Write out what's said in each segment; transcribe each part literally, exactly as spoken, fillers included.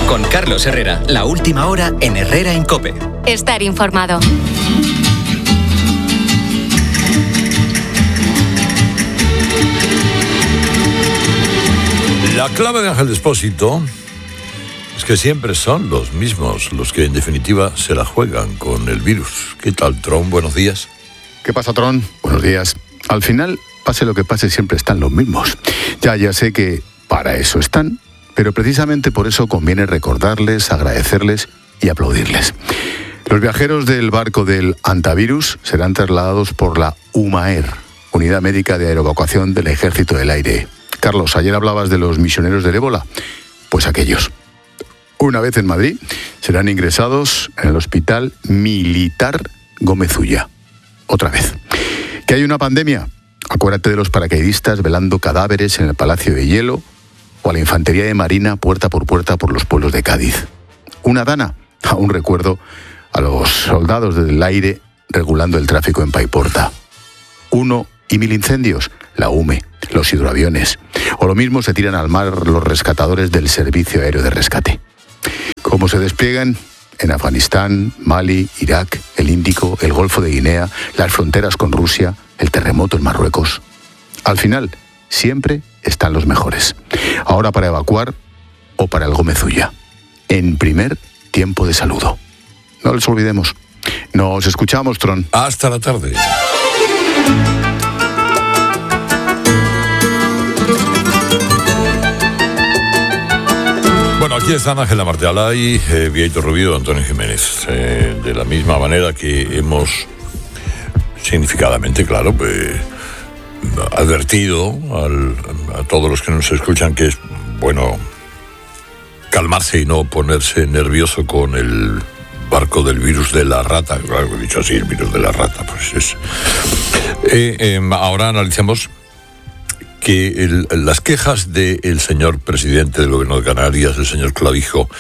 Con Carlos Herrera, la última hora en Herrera en COPE. Estar informado. La clave de Ángel Expósito es que siempre son los mismos los que en definitiva se la juegan con el virus. ¿Qué tal, Tron? Buenos días. ¿Qué pasa, Tron? Buenos días. Al final, pase lo que pase, siempre están los mismos. Ya, ya sé que para eso están, pero precisamente por eso conviene recordarles, agradecerles y aplaudirles. Los viajeros del barco del Antavirus serán trasladados por la UMAER, Unidad Médica de Aeroevacuación del Ejército del Aire. Carlos, ayer hablabas de los misioneros del ébola. Pues aquellos. Una vez en Madrid, serán ingresados en el Hospital Militar Gómez Ulla. Otra vez. ¿Que hay una pandemia? Acuérdate de los paracaidistas velando cadáveres en el Palacio de Hielo o a la infantería de Marina puerta por puerta por los pueblos de Cádiz. Una dana, aún recuerdo a los soldados del aire regulando el tráfico en Paiporta. Uno y mil incendios, la U M E, los hidroaviones. O lo mismo se tiran al mar los rescatadores del Servicio Aéreo de Rescate. Cómo se despliegan en Afganistán, Mali, Irak, el Índico, el Golfo de Guinea, las fronteras con Rusia, el terremoto en Marruecos. Al final, siempre están los mejores. Ahora para evacuar o para el Gómez Ulla. En primer tiempo de saludo. No les olvidemos. Nos escuchamos, Tron. Hasta la tarde. Bueno, aquí están Ángela Martialay, eh, Bieito Rubido, Antonio Jiménez. Eh, de la misma manera que hemos significadamente, claro, pues, advertido al, a todos los que nos escuchan que es bueno calmarse y no ponerse nervioso con el barco del virus de la rata. Claro, he dicho así, el virus de la rata, pues es. Eh, eh, ahora analicemos que el, las quejas del señor presidente del Gobierno de Canarias, el señor Clavijo,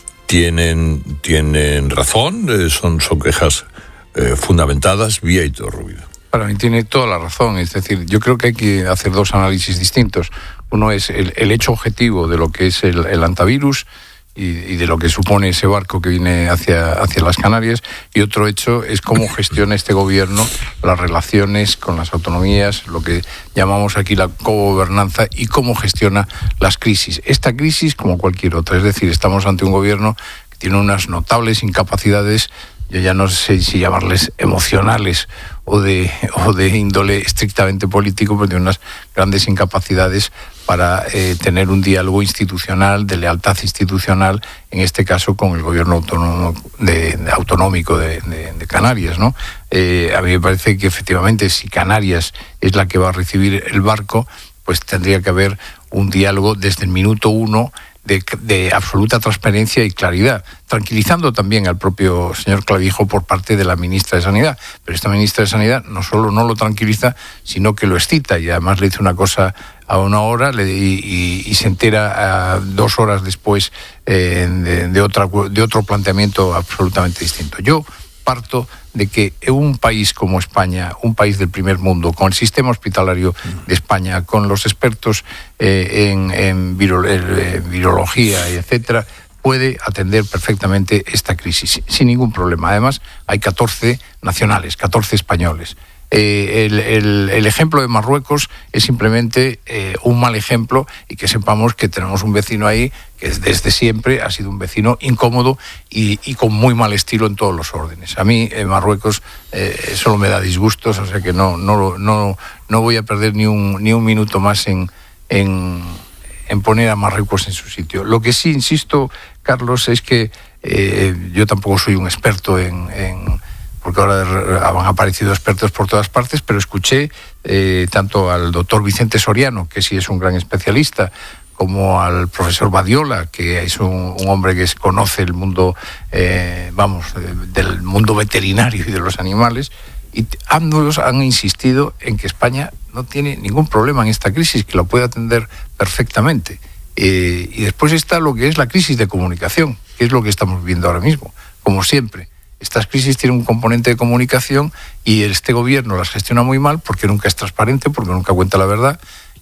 tienen, tienen razón, eh, son, son quejas eh, fundamentadas. Bieito Rubido. Para mí tiene toda la razón, es decir, yo creo que hay que hacer dos análisis distintos. Uno es el, el hecho objetivo de lo que es el, el antivirus y, y de lo que supone ese barco que viene hacia, hacia las Canarias, y otro hecho es cómo gestiona este gobierno las relaciones con las autonomías, lo que llamamos aquí la cogobernanza, y cómo gestiona las crisis. Esta crisis como cualquier otra, es decir, estamos ante un gobierno que tiene unas notables incapacidades, yo ya no sé si llamarles emocionales o de, o de índole estrictamente político, pero tiene unas grandes incapacidades para eh, tener un diálogo institucional, de lealtad institucional, en este caso con el gobierno autónomo de, de, autonómico de, de, de Canarias, ¿no? Eh, a mí me parece que efectivamente si Canarias es la que va a recibir el barco, pues tendría que haber un diálogo desde el minuto uno de, de absoluta transparencia y claridad, tranquilizando también al propio señor Clavijo por parte de la ministra de Sanidad. Pero esta ministra de Sanidad no solo no lo tranquiliza, sino que lo excita, y además le dice una cosa a una hora le, y, y, y se entera a dos horas después eh, de, de, otra, de otro planteamiento absolutamente distinto. Yo parto de que un país como España, un país del primer mundo, con el sistema hospitalario de España, con los expertos eh, en, en, viro, en virología, etcétera, puede atender perfectamente esta crisis sin ningún problema. Además, hay catorce nacionales, catorce españoles. Eh, el, el, el ejemplo de Marruecos es simplemente eh, un mal ejemplo, y que sepamos que tenemos un vecino ahí que desde siempre ha sido un vecino incómodo y, y con muy mal estilo en todos los órdenes. A mí en Marruecos eh, solo me da disgustos, o sea que no, no, no, no voy a perder ni un, ni un minuto más en, en, en poner a Marruecos en su sitio. Lo que sí insisto, Carlos, es que eh, yo tampoco soy un experto en... en porque ahora han aparecido expertos por todas partes, pero escuché eh, tanto al doctor Vicente Soriano, que sí es un gran especialista, como al profesor Badiola, que es un, un hombre que conoce el mundo, eh, vamos, del mundo veterinario y de los animales, y ambos han insistido en que España no tiene ningún problema en esta crisis, que lo puede atender perfectamente. Eh, y después está lo que es la crisis de comunicación, que es lo que estamos viviendo ahora mismo, como siempre. Estas crisis tienen un componente de comunicación y este gobierno las gestiona muy mal porque nunca es transparente, porque nunca cuenta la verdad,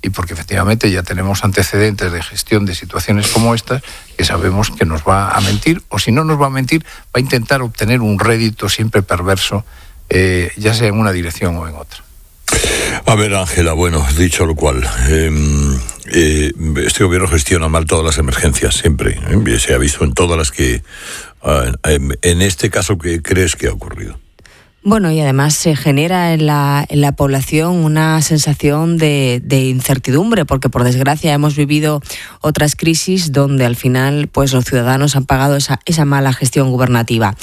y porque efectivamente ya tenemos antecedentes de gestión de situaciones como estas, que sabemos que nos va a mentir, o si no nos va a mentir, va a intentar obtener un rédito siempre perverso, eh, ya sea en una dirección o en otra. A ver, Ángela, bueno, dicho lo cual, eh, eh, este gobierno gestiona mal todas las emergencias, siempre. Eh, se ha visto en todas las que... Uh, en, en este caso, ¿qué crees que ha ocurrido? Bueno, y además se genera en la, en la población una sensación de, de incertidumbre, porque por desgracia hemos vivido otras crisis donde al final pues los ciudadanos han pagado esa, esa mala gestión gubernativa.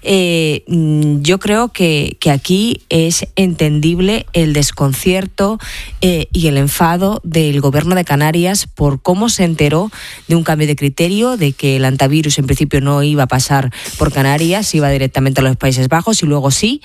Eh, yo creo que, que aquí es entendible el desconcierto eh, y el enfado del gobierno de Canarias por cómo se enteró de un cambio de criterio, de que el antivirus en principio no iba a pasar por Canarias, iba directamente a los Países Bajos y luego sí.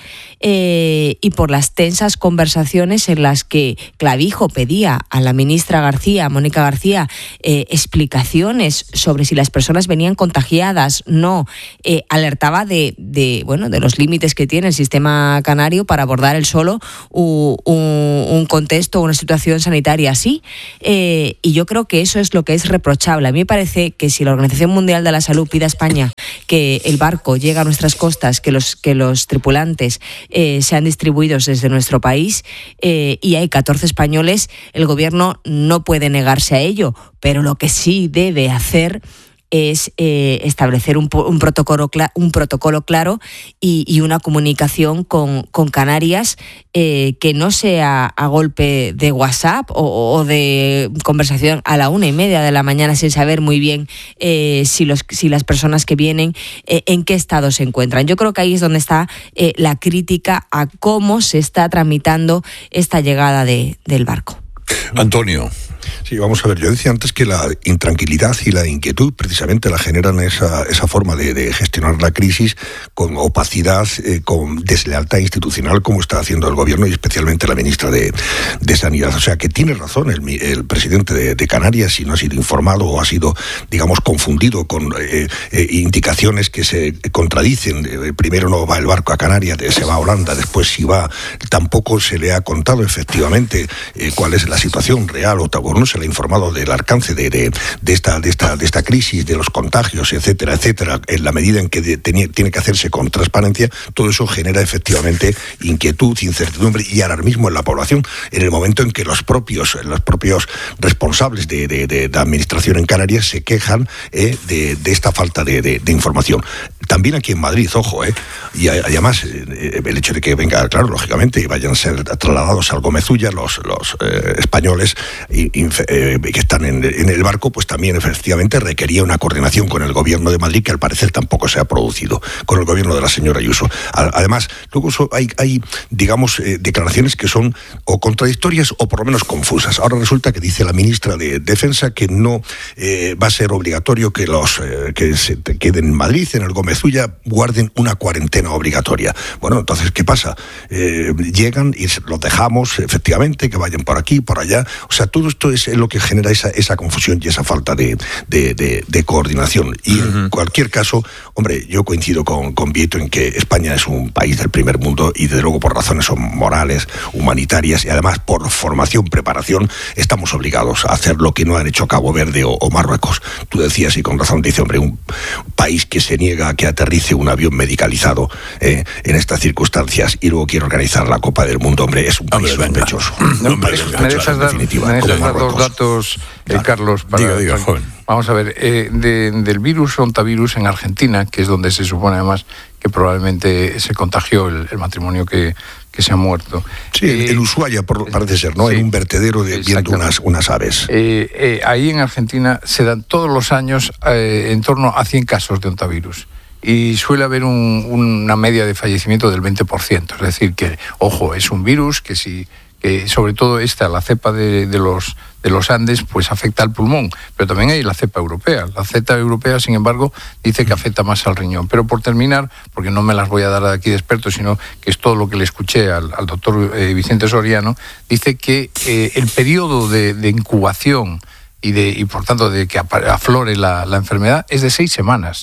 Eh, y por las tensas conversaciones en las que Clavijo pedía a la ministra García, a Mónica García, eh, explicaciones sobre si las personas venían contagiadas, no, eh, alertaba de, de, bueno, de los límites que tiene el sistema canario para abordar el solo un, un, un contexto, una situación sanitaria así, eh, y yo creo que eso es lo que es reprochable. A mí me parece que si la Organización Mundial de la Salud pide a España que el barco llegue a nuestras costas, que los, que los tripulantes Eh, sean distribuidos desde nuestro país eh, y hay catorce españoles, el gobierno no puede negarse a ello, pero lo que sí debe hacer es eh, establecer un, un, protocolo, un protocolo claro y, y una comunicación con, con Canarias eh, que no sea a golpe de WhatsApp o, o de conversación a la una y media de la mañana sin saber muy bien eh, si, los, si las personas que vienen eh, en qué estado se encuentran. Yo creo que ahí es donde está eh, la crítica a cómo se está tramitando esta llegada de, del barco. Antonio. Sí, vamos a ver, yo decía antes que la intranquilidad y la inquietud precisamente la generan esa, esa forma de, de gestionar la crisis con opacidad, eh, con deslealtad institucional, como está haciendo el gobierno y especialmente la ministra de, de Sanidad. O sea, que tiene razón el, el presidente de, de Canarias, si no ha sido informado o ha sido, digamos, confundido con eh, eh, indicaciones que se contradicen. Eh, primero no va el barco a Canarias, se va a Holanda, después si va, tampoco se le ha contado efectivamente eh, cuál es la situación real o no se le ha informado del alcance de, de, de, esta, de, esta, de esta crisis, de los contagios, etcétera, etcétera, en la medida en que de, tenía, tiene que hacerse con transparencia. Todo eso genera efectivamente inquietud, incertidumbre y alarmismo en la población en el momento en que los propios, los propios responsables de, de, de la administración en Canarias se quejan eh, de, de esta falta de, de, de información. También aquí en Madrid, ojo, eh, y además eh, el hecho de que venga, claro, lógicamente, y vayan a ser trasladados al Gómez-Ulla los, los eh, españoles y, y, eh, que están en, en el barco, pues también efectivamente requería una coordinación con el gobierno de Madrid que al parecer tampoco se ha producido con el gobierno de la señora Ayuso. Además, luego hay, hay digamos, eh, declaraciones que son o contradictorias o por lo menos confusas. Ahora resulta que dice la ministra de Defensa que no eh, va a ser obligatorio que los eh, que se queden en Madrid, en el Gómez Ulla, guarden una cuarentena obligatoria. Bueno, entonces, ¿qué pasa? Eh, llegan y los dejamos, efectivamente, que vayan por aquí, por allá. O sea, todo esto es lo que genera esa, esa confusión y esa falta de, de, de, de coordinación. Y uh-huh. en cualquier caso, hombre, yo coincido con, con Vieto en que España es un país del primer mundo y desde luego por razones morales, humanitarias y además por formación, preparación, estamos obligados a hacer lo que no han hecho Cabo Verde o, o Marruecos. Tú decías y con razón dice, hombre, un país que se niega a que aterrice un avión medicalizado eh, en estas circunstancias y luego quiere organizar la Copa del Mundo, hombre, es un país sospechoso. No, me dejas dar, me dejas dar dos datos, eh, claro. Carlos. Para, diga, diga, joven. Vamos a ver, eh, de, del virus ontavirus en Argentina, que es donde se supone además que probablemente se contagió el, el matrimonio que, que se ha muerto. Sí, eh, el Ushuaia por, parece ser, ¿no? Sí, en un vertedero de, viendo unas, unas aves. Eh, eh, ahí en Argentina se dan todos los años eh, en torno a cien casos de ontavirus. Y suele haber un, una media de fallecimiento del veinte por ciento. Es decir, que, ojo, es un virus que si... que sobre todo esta, la cepa de, de, los, de los Andes, pues afecta al pulmón, pero también hay la cepa europea. La cepa europea, sin embargo, dice que afecta más al riñón. Pero por terminar, porque no me las voy a dar aquí de experto, sino que es todo lo que le escuché al, al doctor eh, Vicente Soriano, dice que eh, el periodo de, de incubación y, de, y por tanto de que aflore la, la enfermedad es de seis semanas.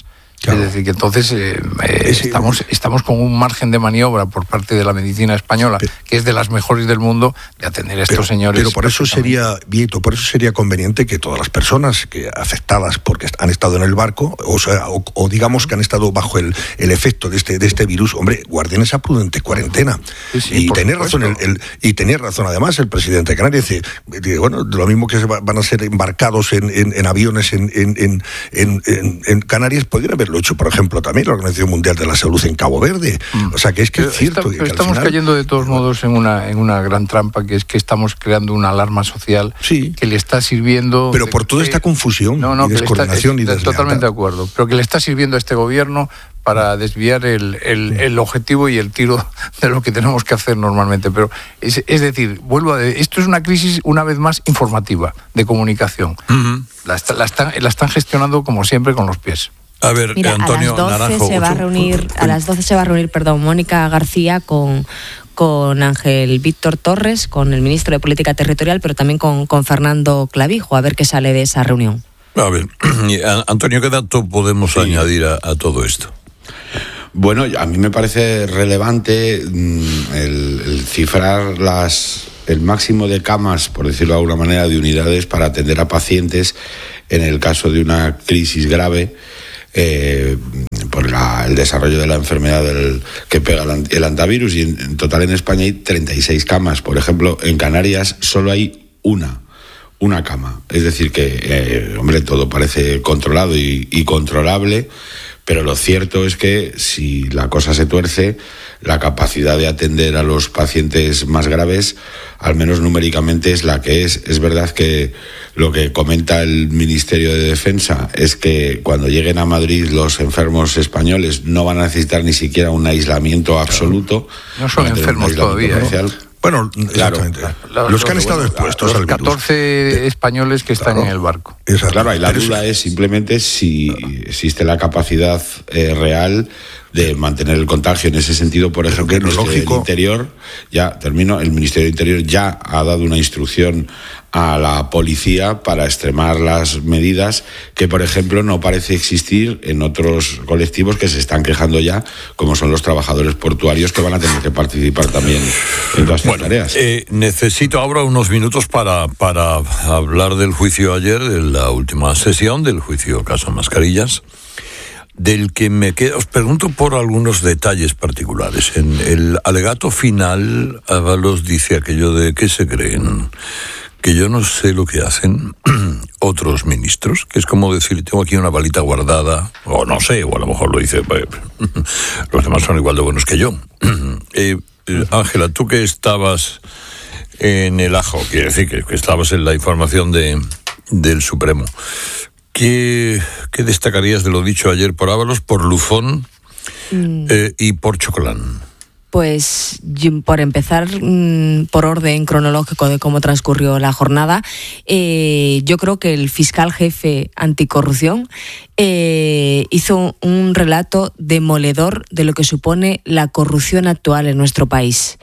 Claro. Es decir, que entonces eh, eh, estamos, estamos con un margen de maniobra por parte de la medicina española, pero, que es de las mejores del mundo, de atender a estos pero, señores. Pero por eso sería, Vieto, por eso sería conveniente que todas las personas que afectadas porque han estado en el barco, o, sea, o, o digamos que han estado bajo el, el efecto de este, de este virus, hombre, guarden esa prudente cuarentena. Sí, sí, y tener razón el, el, y tener razón además el presidente de Canarias. Dice, dice, bueno, lo mismo que se va, van a ser embarcados en, en, en aviones en, en, en, en, en, en Canarias, podrían haberlo hecho, por ejemplo, también la Organización Mundial de la Salud en Cabo Verde. Mm. O sea, que es que pero es cierto. Está, que pero estamos final... cayendo de todos modos en una, en una gran trampa, que es que estamos creando una alarma social sí. que le está sirviendo... Pero por toda que, esta confusión no, no, y descoordinación está, y deslealtad. Totalmente de acuerdo, pero que le está sirviendo a este gobierno para desviar el, el, el objetivo y el tiro de lo que tenemos que hacer normalmente. Pero es, es decir, vuelvo a decir, esto es una crisis una vez más informativa, de comunicación. Uh-huh. La, la, están, la están gestionando como siempre con los pies. A ver, Mira, Antonio a las doce Naranjo, se va a reunir, a las doce se va a reunir, perdón, Mónica García con con Ángel Víctor Torres, con el ministro de Política Territorial, pero también con, con Fernando Clavijo, a ver qué sale de esa reunión. A ver, Antonio, ¿qué dato podemos sí. añadir a, a todo esto? Bueno, a mí me parece relevante el, el cifrar las, el máximo de camas, por decirlo de alguna manera, de unidades para atender a pacientes en el caso de una crisis grave eh, por la, el desarrollo de la enfermedad del, que pega el, el antivirus. Y en, en total en España hay treinta y seis camas. Por ejemplo, en Canarias solo hay una. Una cama. Es decir que, eh, hombre, todo parece controlado y, y controlable, pero lo cierto es que si la cosa se tuerce, la capacidad de atender a los pacientes más graves, al menos numéricamente, es la que es. Es verdad que lo que comenta el Ministerio de Defensa es que cuando lleguen a Madrid los enfermos españoles no van a necesitar ni siquiera un aislamiento absoluto. No son enfermos todavía, ¿eh? Bueno, exactamente. Claro, los que han estado bueno, expuestos al virus. catorce españoles que están claro, en el barco. Exacto. Claro, y la duda es simplemente si existe la capacidad eh, real de mantener el contagio. En ese sentido, por ejemplo, el Ministerio del Interior, ya termino, el Ministerio del Interior ya ha dado una instrucción a la policía para extremar las medidas que, por ejemplo, no parece existir en otros colectivos que se están quejando ya, como son los trabajadores portuarios, que van a tener que participar también en todas estas bueno, tareas. Eh, necesito ahora unos minutos para, para hablar del juicio ayer, de la última sesión del juicio Caso Mascarillas, del que me quedo. Os pregunto por algunos detalles particulares. En el alegato final, Ábalos dice aquello de que se creen que yo no sé lo que hacen otros ministros, que es como decir, tengo aquí una balita guardada, o no sé, o a lo mejor lo dice, los demás son igual de buenos que yo. eh, Ángela, tú que estabas en el ajo, quiere decir que, que estabas en la información de, del Supremo, ¿qué, ¿qué destacarías de lo dicho ayer por Ábalos, por Luzón mm. eh, y por Choclán? Pues por empezar, por orden cronológico de cómo transcurrió la jornada, eh, yo creo que el fiscal jefe anticorrupción eh, hizo un relato demoledor de lo que supone la corrupción actual en nuestro país.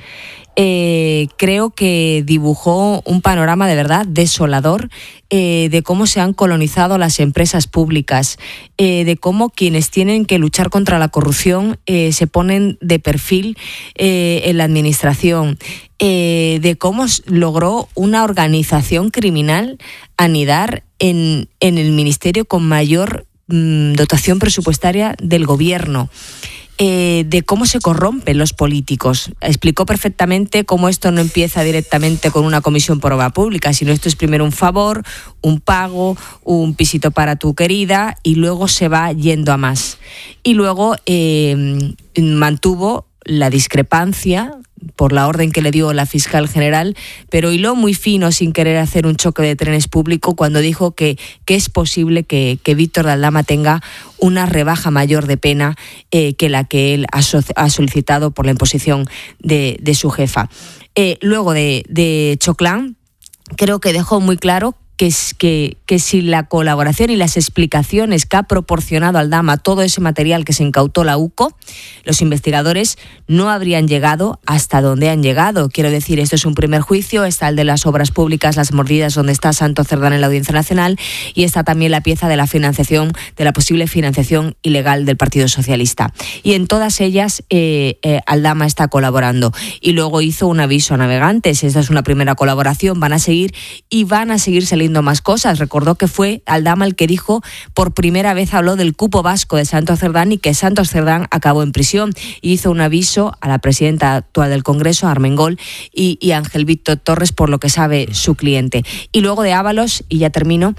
Eh, creo que dibujó un panorama de verdad desolador eh, de cómo se han colonizado las empresas públicas, eh, de cómo quienes tienen que luchar contra la corrupción eh, se ponen de perfil eh, en la administración, eh, de cómo logró una organización criminal anidar en, en el ministerio con mayor mm, dotación presupuestaria del gobierno. Eh, de cómo se corrompen los políticos. Explicó perfectamente cómo esto no empieza directamente con una comisión por obra pública, sino esto es primero un favor, un pago, un pisito para tu querida, y luego se va yendo a más. Y luego eh, mantuvo la discrepancia por la orden que le dio la fiscal general, pero hiló muy fino sin querer hacer un choque de trenes público cuando dijo que, que es posible que, que Víctor de Aldama tenga una rebaja mayor de pena eh, que la que él ha, so, ha solicitado por la imposición de, de su jefa. Eh, luego de, de Choclán, creo que dejó muy claro que que, que, que si la colaboración y las explicaciones que ha proporcionado Aldama, todo ese material que se incautó la U C O, los investigadores no habrían llegado hasta donde han llegado. Quiero decir, esto es un primer juicio, está el de las obras públicas, las mordidas, donde está Santos Cerdán en la Audiencia Nacional, y está también la pieza de la financiación, de la posible financiación ilegal del Partido Socialista. Y en todas ellas eh, eh, Aldama está colaborando. Y luego hizo un aviso a navegantes. Esta es una primera colaboración, van a seguir y van a seguir saliendo más cosas. Recordó que fue Aldama el que dijo, por primera vez habló del cupo vasco de Santos Cerdán y que Santos Cerdán acabó en prisión. Y hizo un aviso a la presidenta actual del Congreso, Armengol, y, y Ángel Víctor Torres, por lo que sabe su cliente. Y luego de Ábalos, y ya termino,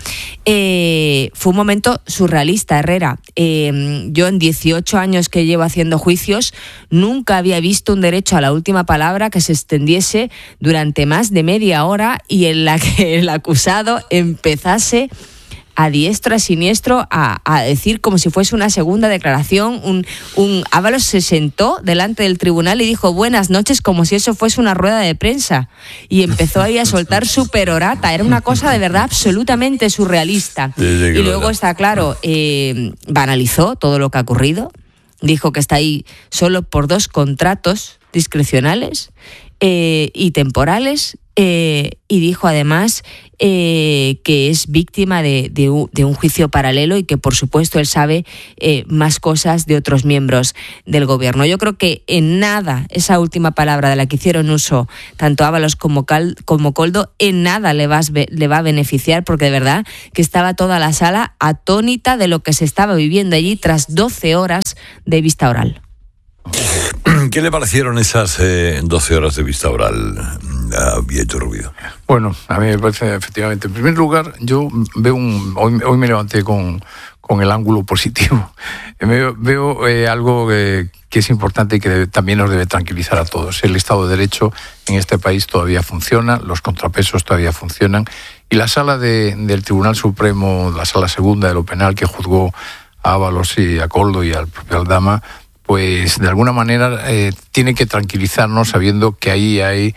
eh, fue un momento surrealista, Herrera. Eh, yo en dieciocho años que llevo haciendo juicios, nunca había visto un derecho a la última palabra que se extendiese durante más de media hora y en la que el acusado empezase a diestro, a siniestro, a, a decir como si fuese una segunda declaración. Un, un Ábalos se sentó delante del tribunal y dijo buenas noches como si eso fuese una rueda de prensa y empezó ahí a soltar su perorata. Era una cosa de verdad absolutamente surrealista. Y luego está claro, eh, banalizó todo lo que ha ocurrido, dijo que está ahí solo por dos contratos discrecionales eh, y temporales, eh, y dijo además eh, que es víctima de, de, un, de un juicio paralelo y que por supuesto él sabe eh, más cosas de otros miembros del gobierno. Yo creo que en nada esa última palabra de la que hicieron uso tanto Ábalos como, Cal, como Koldo, en nada le va, le va a beneficiar, porque de verdad que estaba toda la sala atónita de lo que se estaba viviendo allí tras doce horas de vista oral. ¿Qué le parecieron esas eh, doce horas de vista oral a Bieito Rubio? Bueno, a mí me parece efectivamente. En primer lugar, yo veo un... Hoy, hoy me levanté con, con el ángulo positivo. Veo, veo eh, algo que, que es importante y que debe, también nos debe tranquilizar a todos. El Estado de Derecho en este país todavía funciona, los contrapesos todavía funcionan, y la sala de, del Tribunal Supremo, la sala segunda de lo penal, que juzgó a Ábalos y a Koldo y al propio Aldama, pues de alguna manera eh, tiene que tranquilizarnos sabiendo que ahí hay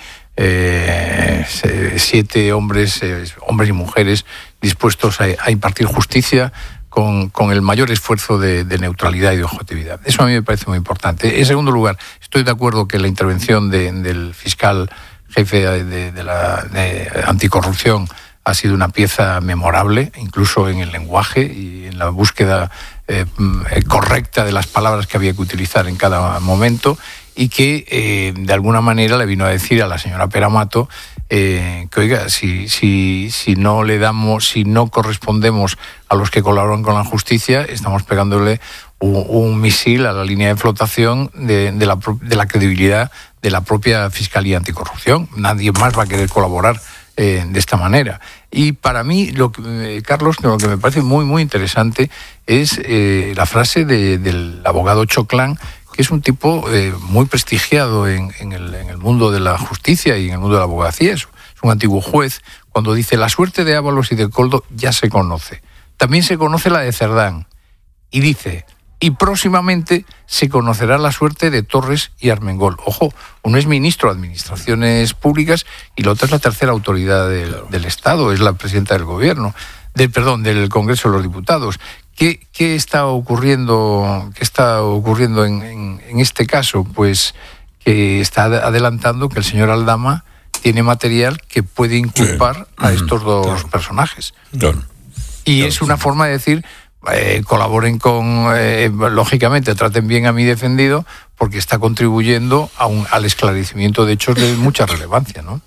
eh, siete hombres, eh, hombres y mujeres dispuestos a, a impartir justicia con, con el mayor esfuerzo de, de neutralidad y de objetividad. Eso a mí me parece muy importante. En segundo lugar, estoy de acuerdo que la intervención de, del fiscal jefe de, de, de la de anticorrupción ha sido una pieza memorable, incluso en el lenguaje y en la búsqueda eh, correcta de las palabras que había que utilizar en cada momento, y que eh, de alguna manera le vino a decir a la señora Peramato eh, que oiga, si, si, si no le damos, si no correspondemos a los que colaboran con la justicia, estamos pegándole un, un misil a la línea de flotación de, de, la, de la credibilidad de la propia Fiscalía Anticorrupción. Nadie más va a querer colaborar Eh, de esta manera. Y para mí, lo que, eh, Carlos, lo que me parece muy, muy interesante es eh, la frase de, del abogado Choclán, que es un tipo eh, muy prestigiado en, en, el, en el mundo de la justicia y en el mundo de la abogacía. Es, es un antiguo juez, cuando dice la suerte de Ábalos y de Koldo ya se conoce. También se conoce la de Cerdán. Y dice, y próximamente se conocerá la suerte de Torres y Armengol. Ojo, uno es ministro de Administraciones Públicas y la otra es la tercera autoridad del, del Estado, es la presidenta del Gobierno, del perdón, del Congreso de los Diputados. ¿Qué, qué está ocurriendo, qué está ocurriendo en, en, en este caso? Pues que está adelantando que el señor Aldama tiene material que puede inculpar sí. a estos dos claro. personajes. Claro. Y claro, es una sí. forma de decir... Eh, colaboren con, eh, lógicamente, traten bien a mi defendido, porque está contribuyendo a un, al esclarecimiento de hechos de mucha relevancia, ¿no?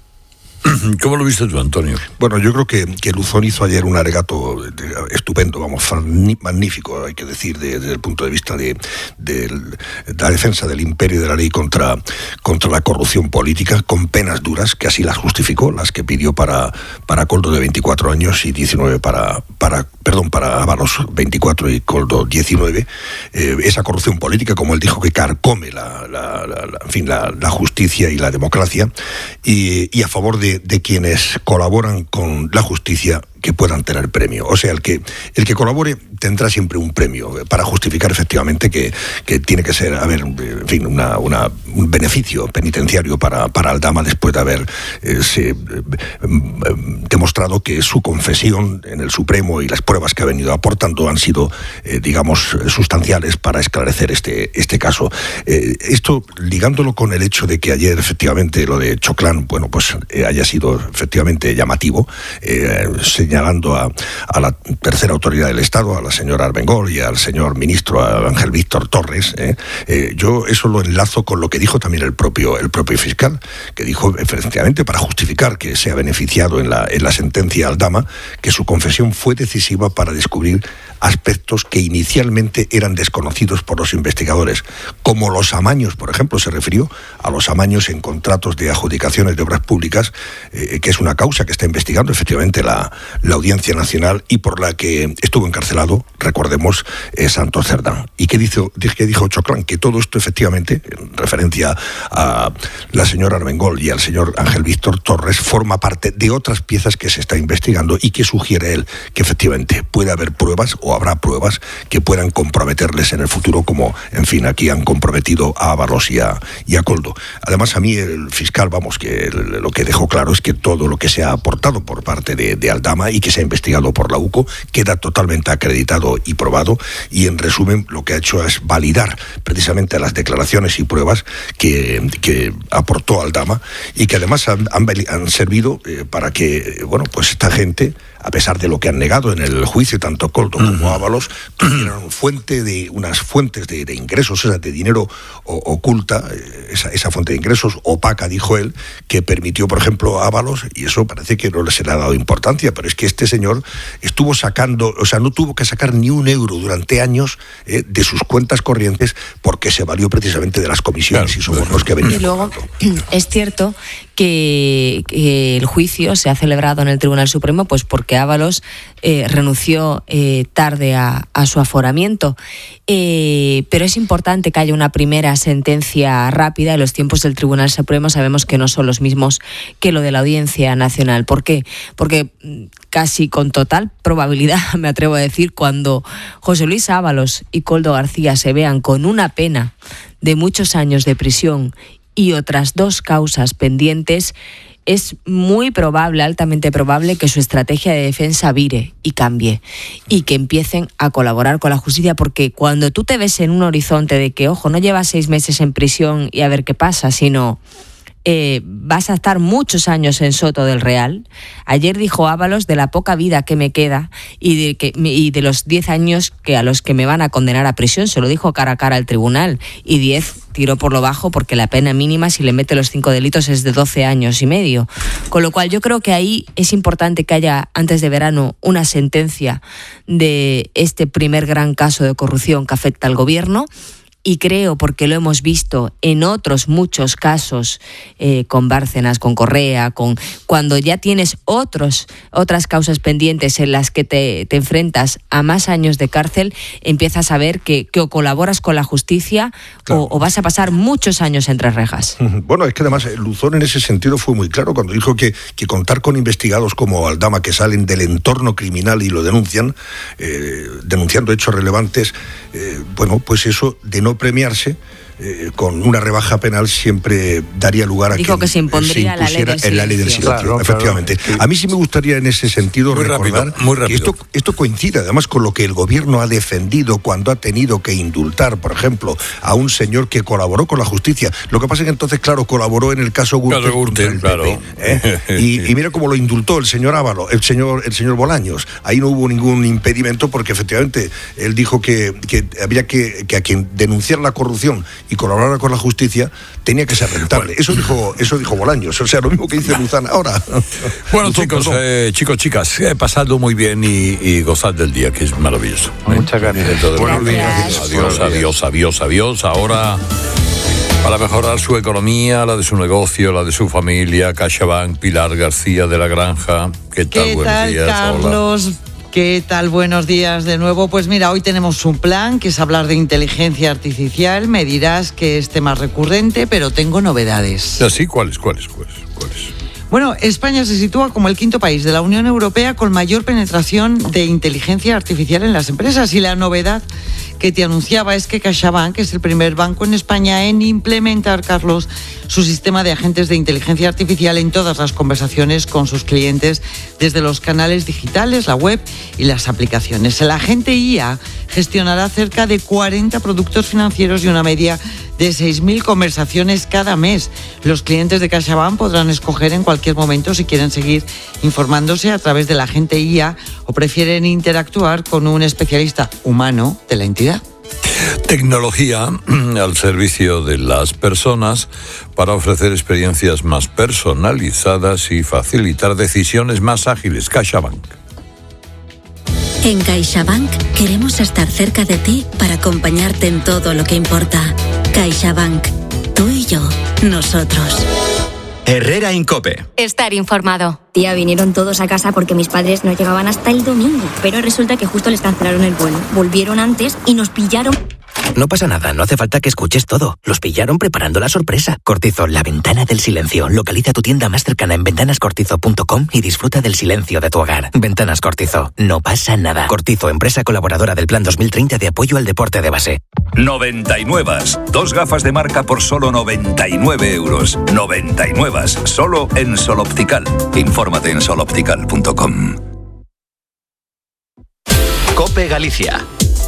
¿Cómo lo viste tú, Antonio? Bueno, yo creo que, que Luzón hizo ayer un alegato estupendo, vamos, magnífico, hay que decir, de, desde el punto de vista de, de, de la defensa del imperio de la ley contra, contra la corrupción política, con penas duras, que así las justificó, las que pidió para, para Koldo de veinticuatro años y diecinueve para, para perdón, para Ábalos veinticuatro y Koldo diecinueve. Eh, esa corrupción política, como él dijo, que carcome la, la, la, la, en fin, la, la justicia y la democracia, y, y a favor de De, de quienes colaboran con la justicia, que puedan tener premio. O sea, el que, el que colabore tendrá siempre un premio para justificar efectivamente que, que tiene que ser, a ver, en fin, una, una, un beneficio penitenciario para, para Aldama después de haber eh, se, eh, demostrado que su confesión en el Supremo y las pruebas que ha venido aportando han sido, eh, digamos, sustanciales para esclarecer este, este caso. Eh, esto, ligándolo con el hecho de que ayer efectivamente lo de Choclán, bueno, pues eh, haya sido efectivamente llamativo, eh, señalando a, a la tercera autoridad del Estado, a la señora Armengol y al señor ministro a Ángel Víctor Torres, eh, eh, yo eso lo enlazo con lo que dijo también el propio, el propio fiscal, que dijo efectivamente, para justificar que se ha beneficiado en la, en la sentencia Aldama, que su confesión fue decisiva para descubrir aspectos que inicialmente eran desconocidos por los investigadores, como los amaños, por ejemplo, se refirió a los amaños en contratos de adjudicaciones de obras públicas, eh, que es una causa que está investigando efectivamente la, la Audiencia Nacional y por la que estuvo encarcelado, recordemos, eh, Santos Cerdán. ¿Y qué dijo, qué dijo Choclán? Que todo esto efectivamente, en referencia a la señora Armengol y al señor Ángel Víctor Torres, forma parte de otras piezas que se está investigando y que sugiere él que efectivamente puede haber pruebas o habrá pruebas que puedan comprometerles en el futuro, como, en fin, aquí han comprometido a Ábalos y a, y a Koldo. Además, a mí el fiscal, vamos, que el, lo que dejó claro es que todo lo que se ha aportado por parte de, de Aldama y que se ha investigado por la U C O queda totalmente acreditado y probado, y en resumen lo que ha hecho es validar precisamente las declaraciones y pruebas que, que aportó Aldama y que además han, han, han servido eh, para que, bueno, pues esta gente, a pesar de lo que han negado en el juicio, tanto Koldo como Ábalos, tuvieron fuente de, unas fuentes de, de ingresos, o sea, de dinero o, oculta, esa, esa fuente de ingresos opaca, dijo él, que permitió, por ejemplo, a Ábalos, y eso parece que no se le ha dado importancia, pero es que este señor estuvo sacando, o sea, no tuvo que sacar ni un euro durante años eh, de sus cuentas corrientes, porque se valió precisamente de las comisiones claro, y sobornos que venían. Y luego, es cierto que, que el juicio se ha celebrado en el Tribunal Supremo, pues porque que Ábalos eh, renunció eh, tarde a, a su aforamiento. Eh, pero es importante que haya una primera sentencia rápida. En los tiempos del Tribunal Supremo sabemos que no son los mismos que lo de la Audiencia Nacional. ¿Por qué? Porque casi con total probabilidad, me atrevo a decir, cuando José Luis Ábalos y Koldo García se vean con una pena de muchos años de prisión y otras dos causas pendientes, es muy probable, altamente probable, que su estrategia de defensa vire y cambie y que empiecen a colaborar con la justicia, porque cuando tú te ves en un horizonte de que, ojo, no llevas seis meses en prisión y a ver qué pasa, sino eh, vas a estar muchos años en Soto del Real. Ayer dijo Ábalos de la poca vida que me queda y de, que, y de los diez años que a los que me van a condenar a prisión, se lo dijo cara a cara al tribunal, y diez tiró por lo bajo porque la pena mínima, si le mete los cinco delitos, es de doce años y medio. Con lo cual yo creo que ahí es importante que haya antes de verano una sentencia de este primer gran caso de corrupción que afecta al gobierno. Y creo, porque lo hemos visto en otros muchos casos, eh, con Bárcenas, con Correa, con cuando ya tienes otros otras causas pendientes en las que te, te enfrentas a más años de cárcel, empiezas a ver que, que o colaboras con la justicia claro. o, o vas a pasar muchos años entre rejas. Bueno, es que además Luzón en ese sentido fue muy claro cuando dijo que, que contar con investigados como Aldama, que salen del entorno criminal y lo denuncian, eh, denunciando hechos relevantes, eh, bueno, pues eso de no premiarse eh, con una rebaja penal siempre daría lugar a Dijo que, que se impondría se impusiera la ley del en la ley del silencio, claro, efectivamente. Claro. A mí sí me gustaría en ese sentido muy recordar rápido, muy rápido. que esto, esto coincide además con lo que el gobierno ha defendido cuando ha tenido que indultar, por ejemplo, a un señor que colaboró con la justicia. Lo que pasa es que entonces, claro, colaboró en el caso Gürtel, Gürtel claro. P P, ¿eh? y, y mira cómo lo indultó el señor Ábalos, el señor, el señor Bolaños. Ahí no hubo ningún impedimento porque efectivamente él dijo que, que había que, que a quien denunciara la corrupción y colaborara con la justicia tenía que ser rentable. Bueno. Eso dijo, eso dijo Bolaños. O sea, lo mismo que dice Luzán ahora. Bueno, Luzán, chicos, eh, chicos, chicas, he pasado muy bien y, y gozad del día, que es maravilloso. Muchas gracias. Buenos días. Adiós, adiós, adiós, adiós. Ahora, para mejorar su economía, la de su negocio, la de su familia, CaixaBank, Pilar García de la Granja. ¿Qué tal? ¿Qué Buenos tal, días. Carlos? Hola. ¿Qué tal? Buenos días de nuevo. Pues mira, hoy tenemos un plan que es hablar de inteligencia artificial. Me dirás que es tema recurrente, pero tengo novedades. ¿Sí? ¿Cuáles? ¿Cuáles? ¿Cuáles? ¿Cuáles? Bueno, España se sitúa como el quinto país de la Unión Europea con mayor penetración de inteligencia artificial en las empresas. Y la novedad que te anunciaba es que CaixaBank es el primer banco en España en implementar, Carlos, su sistema de agentes de inteligencia artificial en todas las conversaciones con sus clientes, desde los canales digitales, la web y las aplicaciones. El agente I A gestionará cerca de cuarenta productos financieros y una media de seis mil conversaciones cada mes. Los clientes de CaixaBank podrán escoger en cualquier momento si quieren seguir informándose a través del agente I A o prefieren interactuar con un especialista humano de la entidad. Tecnología al servicio de las personas para ofrecer experiencias más personalizadas y facilitar decisiones más ágiles. CaixaBank. En CaixaBank queremos estar cerca de ti para acompañarte en todo lo que importa. CaixaBank. Tú y yo. Nosotros. Herrera Incope. Estar informado. Tía, vinieron todos a casa porque mis padres no llegaban hasta el domingo. Pero resulta que justo les cancelaron el vuelo. Volvieron antes y nos pillaron. No pasa nada, no hace falta que escuches todo. Los pillaron preparando la sorpresa. Cortizo, la ventana del silencio. Localiza tu tienda más cercana en ventanas cortizo punto com y disfruta del silencio de tu hogar. Ventanas Cortizo, no pasa nada. Cortizo, empresa colaboradora del Plan dos mil treinta de apoyo al deporte de base. noventa y nueve. Dos gafas de marca por solo noventa y nueve euros. noventa y nueve. Solo en Sol Optical. Infórmate en sol optical punto com. COPE Galicia.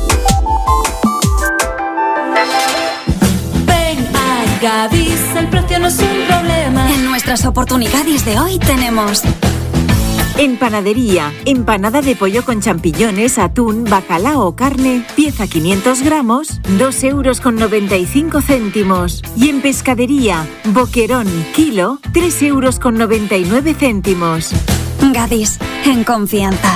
Gadis, el precio no es un problema. En nuestras oportunidades de hoy tenemos en panadería, empanada de pollo con champiñones, atún, bacalao o carne, pieza quinientos gramos, dos euros con noventa y cinco céntimos. Y en pescadería, boquerón, kilo, tres euros con noventa y nueve céntimos. Gadis, en confianza.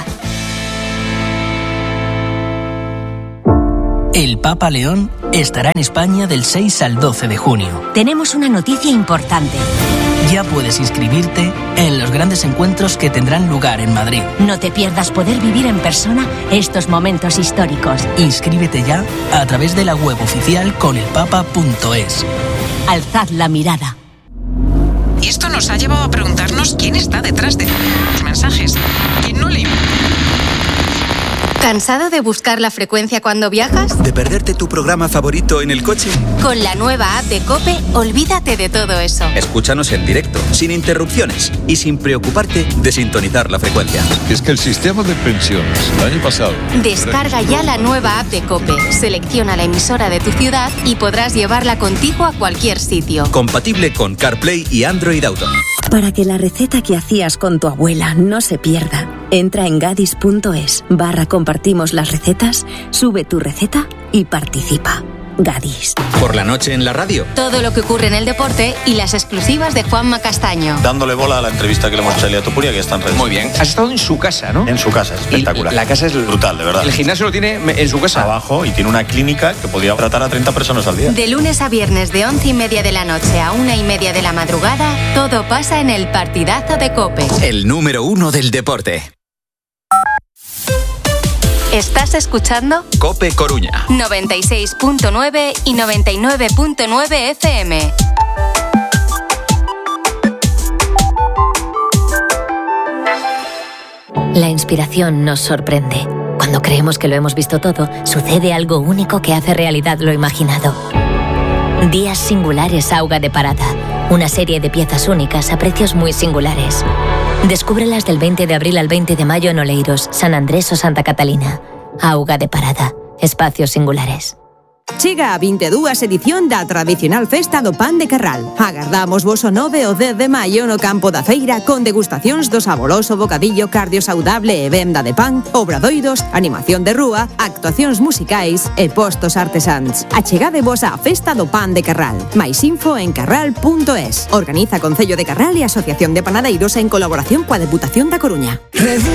El Papa León estará en España del seis al doce de junio. Tenemos una noticia importante. Ya puedes inscribirte en los grandes encuentros que tendrán lugar en Madrid. No te pierdas poder vivir en persona estos momentos históricos. Inscríbete ya a través de la web oficial conelpapa punto es. Alzad la mirada. Y esto nos ha llevado a preguntarnos quién está detrás de los mensajes. ¿Quién no le importa? ¿Cansado de buscar la frecuencia cuando viajas? ¿De perderte tu programa favorito en el coche? Con la nueva app de COPE, olvídate de todo eso. Escúchanos en directo, sin interrupciones y sin preocuparte de sintonizar la frecuencia. Es que el sistema de pensiones el año pasado... Descarga ya la nueva app de COPE, selecciona la emisora de tu ciudad y podrás llevarla contigo a cualquier sitio. Compatible con CarPlay y Android Auto. Para que la receta que hacías con tu abuela no se pierda, entra en gadis punto es barra compartimos las recetas, sube tu receta y participa. Gadis. Por la noche en la radio. Todo lo que ocurre en el deporte y las exclusivas de Juanma Castaño. Dándole bola a la entrevista que le hemos hecho a Elia Topuria, que está en redes. Muy bien. Has estado en su casa, ¿no? En su casa, espectacular. Y la casa es brutal, de verdad. El gimnasio lo tiene en su casa. Abajo, y tiene una clínica que podía tratar a treinta personas al día. De lunes a viernes de once y media de la noche a una y media de la madrugada, todo pasa en el partidazo de COPE. El número uno del deporte. ¿Estás escuchando? COPE Coruña. noventa y seis punto nueve y noventa y nueve punto nueve F M. La inspiración nos sorprende. Cuando creemos que lo hemos visto todo, sucede algo único que hace realidad lo imaginado. Días singulares Auga de Parada. Una serie de piezas únicas a precios muy singulares. Descúbrelas del veinte de abril al veinte de mayo en Oleiros, San Andrés o Santa Catalina. Auga de Parada. Espacios singulares. Chega a vinte e dúas edición da tradicional festa do pan de Carral. Agardamos vos o nove o dez de maio no campo da feira con degustacións do saboroso bocadillo cardio saudable e venda de pan, obradoiros, animación de rúa, actuacións musicais e postos artesáns. Achegade vos á festa do pan de Carral. Mais info en carral punto es. Organiza Concello de Carral e Asociación de Panadeiros en colaboración coa Deputación da Coruña.